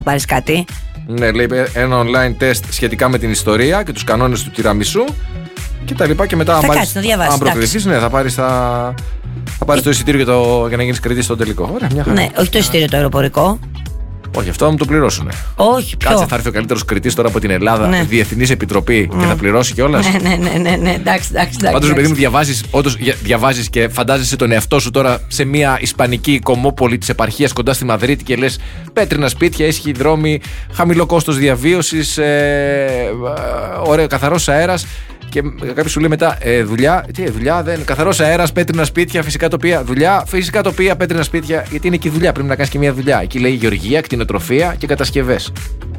Πάρεις κάτι. Ναι, λέει ένα online τεστ σχετικά με την ιστορία και τους κανόνες του τυραμισού και τα λοιπά. Και μετά, αν προκριθείς, ναι, θα πάρεις το εισιτήριο για να γίνεις κριτής στο τελικό. Ωραία, μια χαρά. Ναι, όχι το εισιτήριο το αεροπορικό. Όχι, αυτό θα μου το πληρώσουν. Όχι, ποιο? Κάτσε, θα έρθει ο καλύτερος κριτής τώρα από την Ελλάδα, ναι. Διεθνής Επιτροπή και θα πληρώσει κιόλας. Ναι, εντάξει. Πάντως, παιδί μου, διαβάζεις και φαντάζεσαι τον εαυτό σου τώρα σε μια ισπανική κομμόπολη της επαρχίας κοντά στη Μαδρίτη και λες πέτρινα σπίτια, ίσχυοι δρόμοι, χαμηλό κόστος διαβίωσης, ωραίο, καθαρός αέρας. Και κάποιος σου λέει μετά δουλειά. Δουλειά δεν. Καθαρός αέρας, πέτρινα σπίτια, φυσικά τοπία. Δουλειά, φυσικά τοπία, πέτρινα σπίτια. Γιατί είναι εκεί δουλειά. Πρέπει να κάνεις και μια δουλειά. Εκεί λέει γεωργία, κτηνοτροφία και κατασκευές.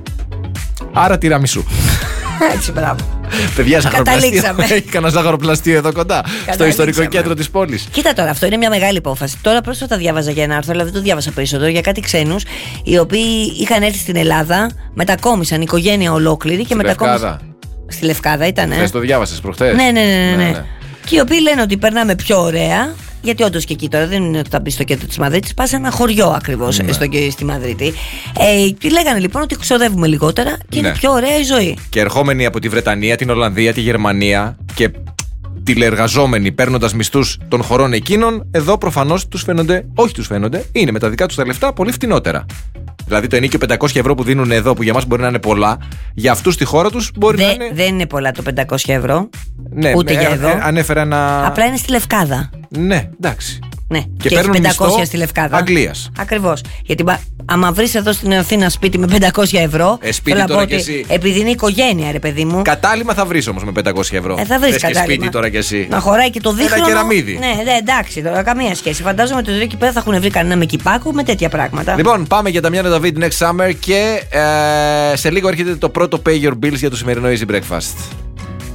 Άρα τυραμισού. Έτσι, μπράβο. Παιδιά, ζαχαροπλαστείο. Έχει κανένα ζαχαροπλαστείο εδώ κοντά. Στο ιστορικό κέντρο της πόλης. Κοίτα τώρα, αυτό είναι μια μεγάλη υπόφαση. Τώρα πρόσφατα διάβαζα για ένα άρθρο, αλλά δεν το διάβασα περισσότερο, για κάτι ξένους οι οποίοι είχαν έρθει στην Ελλάδα, μετακόμισαν οικογένεια ολόκληρη και μετακόμισαν. Στη Λευκάδα ήτανε. Χθες το διάβασες προχθές. Ναι. Και οι οποίοι λένε ότι περνάμε πιο ωραία. Γιατί όντως και εκεί τώρα δεν είναι ότι θα μπει στο κέντρο της Μαδρίτης, πας σε ένα χωριό ακριβώς στη Μαδρίτη. Και λέγανε λοιπόν ότι ξοδεύουμε λιγότερα και είναι πιο ωραία η ζωή. Και ερχόμενοι από τη Βρετανία, την Ολλανδία, τη Γερμανία και τηλεεργαζόμενοι παίρνοντας μισθούς των χωρών εκείνων, εδώ προφανώς τους φαίνονται, είναι με τα δικά τους τα λεφτά πολύ φτηνότερα. Δηλαδή το ενίκιο 500 ευρώ που δίνουν εδώ, που για μας μπορεί να είναι πολλά, για αυτούς στη χώρα τους μπορεί να είναι. Δεν είναι πολλά το 500 ευρώ. Ναι, ούτε για εδώ. Ανέφερα ένα. Απλά είναι στη Λευκάδα. Ναι, εντάξει. Ναι, και παίρνουν 500 στη Λευκάδα. Αγγλίας. Ακριβώς. Γιατί άμα βρεις εδώ στην Αθήνα σπίτι με 500 ευρώ. Σπίτι τώρα κι εσύ. Επειδή είναι οικογένεια, ρε παιδί μου. Κατάλημα θα βρεις όμως με 500 ευρώ. Θα βρεις κατάλημα. Και σπίτι τώρα κι εσύ. Να χωράει και το δίχρονο. Ένα κεραμίδι. Ναι, εντάξει, τώρα καμία σχέση. Φαντάζομαι ότι εδώ εκεί πέρα θα έχουν βρει κανένα με κυπάκου με τέτοια πράγματα. Λοιπόν, πάμε για τα Μιάννα Νταβίδ Next Summer και σε λίγο έρχεται το πρώτο Pay Your Bills για το σημερινό Easy Breakfast.